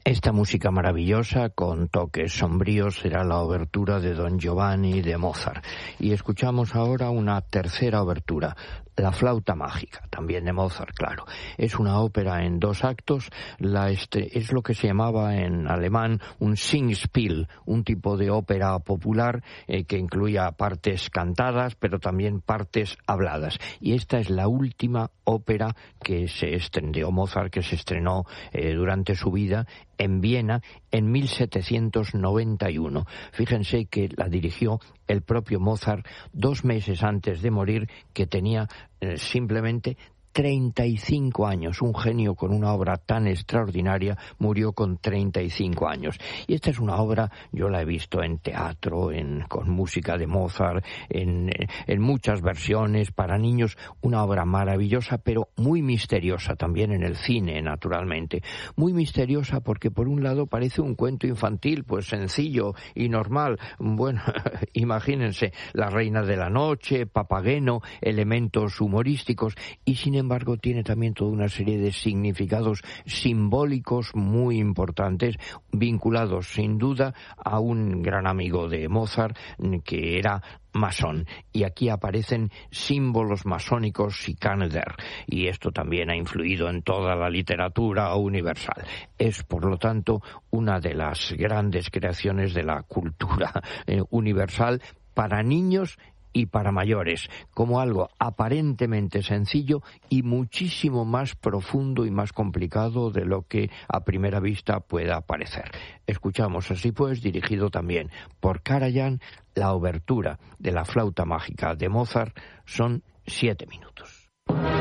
Esta música maravillosa, con toques sombríos, será la obertura de Don Giovanni de Mozart. Y escuchamos ahora una tercera obertura, La flauta mágica, también de Mozart, claro. Es una ópera en 2 actos, es lo que se llamaba en alemán un Singspiel, un tipo de ópera popular que incluía partes cantadas, pero también partes habladas. Y esta es la última ópera que se estrenó, Mozart, que se estrenó durante su vida en Viena en 1791. Fíjense que la dirigió el propio Mozart 2 meses antes de morir, que tenía simplemente 35 años, un genio con una obra tan extraordinaria, murió con 35 años. Y esta es una obra, yo la he visto en teatro, con música de Mozart, en muchas versiones para niños, una obra maravillosa, pero muy misteriosa también en el cine, naturalmente. Muy misteriosa porque por un lado parece un cuento infantil, pues sencillo y normal. Bueno, imagínense, La Reina de la Noche, Papageno, elementos humorísticos, y sin embargo tiene también toda una serie de significados simbólicos muy importantes, vinculados sin duda a un gran amigo de Mozart que era masón, y aquí aparecen símbolos masónicos Sikander, y esto también ha influido en toda la literatura universal. Es, por lo tanto, una de las grandes creaciones de la cultura universal para niños y para mayores, como algo aparentemente sencillo y muchísimo más profundo y más complicado de lo que a primera vista pueda parecer. Escuchamos así pues, dirigido también por Karajan, la obertura de La flauta mágica de Mozart. Son 7 minutos.